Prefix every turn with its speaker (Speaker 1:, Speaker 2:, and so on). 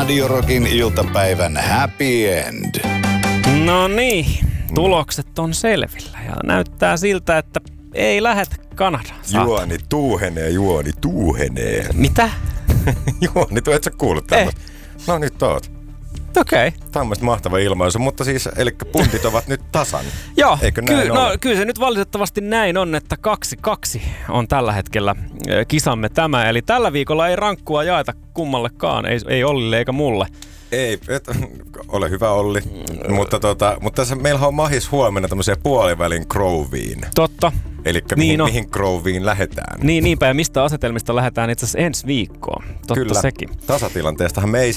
Speaker 1: Radio Rockin iltapäivän happy end.
Speaker 2: No niin, tulokset on selvillä ja näyttää siltä, että ei lähetä Kanadaan.
Speaker 3: Juoni tuuhenee.
Speaker 2: Mitä?
Speaker 3: Juoni, et sä kuullut tämmöistä? No nyt oot.
Speaker 2: Okei.
Speaker 3: Tämmöistä mahtava ilmaisu, mutta siis, eli puntit ovat nyt tasan.
Speaker 2: Joo,
Speaker 3: eikö näin ole?
Speaker 2: Kyllä se nyt valitettavasti näin on, että 2-2 on tällä hetkellä kisamme tämä. Eli tällä viikolla ei rankkua jaeta kummallekaan, ei Ollille eikä mulle.
Speaker 3: Ei, ole hyvä Olli, mutta tässä meillä on mahis huomenna tämmöiseen puolivälin Groveen.
Speaker 2: Totta.
Speaker 3: Elikkä mihin Groveen lähdetään.
Speaker 2: Niinpä, ja mistä asetelmista lähdetään itse asiassa ensi viikkoon. Totta
Speaker 3: kyllä,
Speaker 2: sekin.
Speaker 3: Tasatilanteestahan me ei